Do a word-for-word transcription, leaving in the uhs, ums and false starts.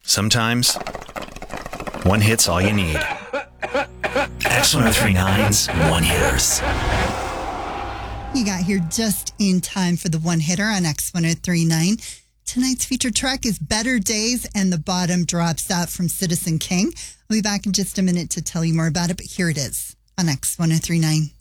Sometimes, one hit's all you need. X one oh three nine's One Hitters. You got here just in time for the one hitter on X one oh three nine. Tonight's featured track is Better Days, and the bottom drops out from Citizen King. I'll be back in just a minute to tell you more about it, but here it is on X one oh three nine.